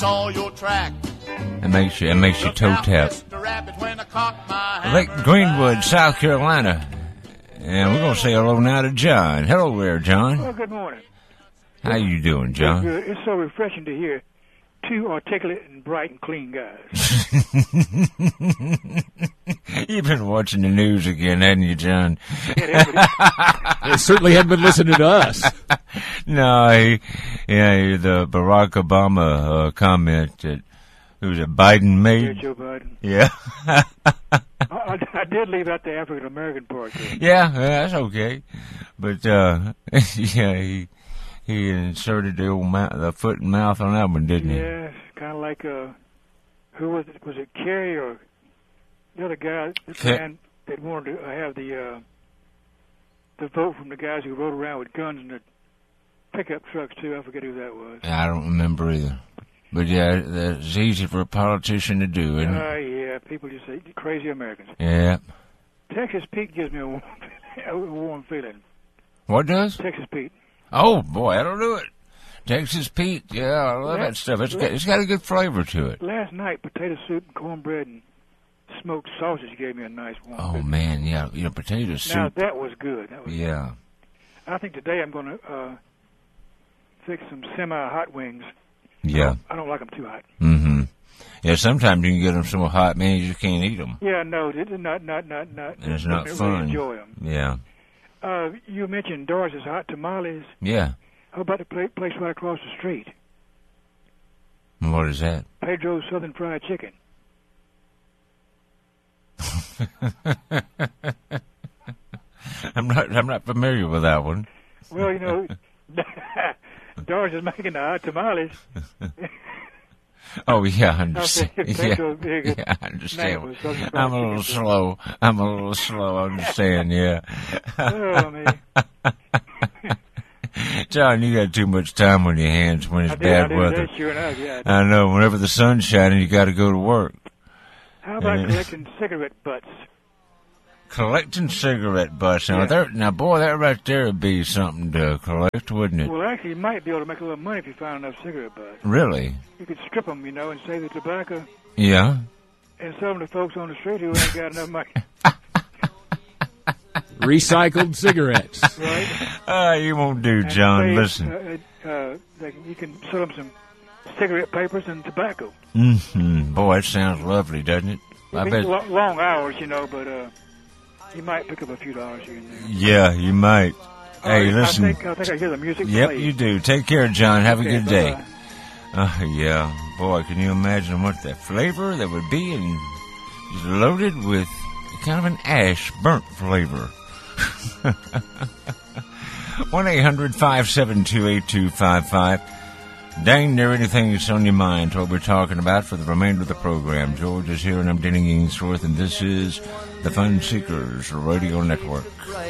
saw your track. It makes you toe tap. Lake Greenwood, South Carolina. And we're going to say hello now to John. Hello there, John. Oh, good morning. How you doing, John? Good. It's so refreshing to hear two articulate and bright and clean guys. You've been watching the news again, hadn't you, John? They certainly hadn't been listening to us. No, the Barack Obama comment that who's it, Biden made? Yeah, Joe Biden. Yeah. I did leave out the African American part. Though. Yeah, that's okay. But he inserted the foot and mouth on that one, didn't he? Yeah, kind of like who was it? Was it Kerry or the other guy? The man that wanted to have the vote from the guys who rode around with guns in the pickup trucks too. I forget who that was. I don't remember either. But yeah, it's easy for a politician to do, isn't it? Yeah, people just say crazy Americans. Yeah. Texas Pete gives me a warm feeling. What does? Texas Pete. Oh boy, that'll do it. Texas Pete, yeah, I love that stuff. It's got a good flavor to it. Last night, potato soup and cornbread and smoked sausage gave me a nice warm. Oh man, yeah, potato soup. Now that was good. Yeah. Good. I think today I'm going to fix some semi-hot wings. Yeah. I don't like them too hot. Mm-hmm. Yeah, sometimes you can get them so hot, man, you just can't eat them. Yeah, no, it's not. And it's not fun. Really enjoy them. Yeah. You mentioned Doris's hot tamales. Yeah. How about the place right across the street? What is that? Pedro's Southern Fried Chicken. I'm not familiar with that one. Well, Doris is making the hot tamales. Oh yeah, I understand. Yeah, I understand. I'm a little slow. I understand. Yeah. Oh man. John, you got too much time on your hands when it's bad weather. Sure enough, yeah. I know. Whenever the sun's shining, you got to go to work. How about collecting cigarette butts? Collecting cigarette butts. Now, boy, that right there would be something to collect, wouldn't it? Well, actually, you might be able to make a little money if you found enough cigarette butts. Really? You could strip them, and save the tobacco. Yeah. And sell them to folks on the street who ain't got enough money. Recycled cigarettes. Right? You won't do, John. Listen. You can sell them some cigarette papers and tobacco. Mm-hmm. Boy, that sounds lovely, doesn't it? I bet. Long hours, but you might pick up a few dollars here and there. Yeah, you might. Hey, listen. I think I hear the music Yep, play. you do. Take care, John. Have a good day. Bye-bye. Yeah. Boy, can you imagine what that flavor that would be and just loaded with kind of an ash burnt flavor. 1-800-572-8255. Dang near anything that's on your mind, what we're talking about for the remainder of the program. George is here and I'm Denny Ainsworth, and this is the Fun Seekers Radio Network.